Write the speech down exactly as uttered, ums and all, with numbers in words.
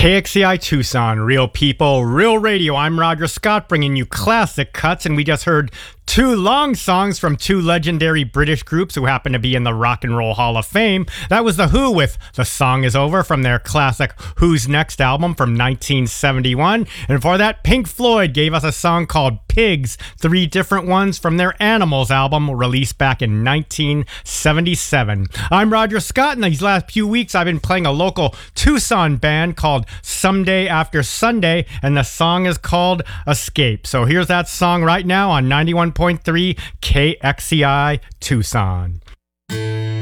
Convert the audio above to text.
K X C I Tucson, real people, real radio. I'm Roger Scott, bringing you classic cuts, and we just heard two long songs from two legendary British groups who happen to be in the Rock and Roll Hall of Fame. That was The Who with The Song Is Over from their classic Who's Next album from nineteen seventy-one. And for that, Pink Floyd gave us a song called Pigs, three different ones from their Animals album released back in nineteen seventy-seven. I'm Roger Scott, and these last few weeks I've been playing a local Tucson band called Someday After Sunday, and the song is called Escape. So here's that song right now on ninety-one point three K X C I Tucson.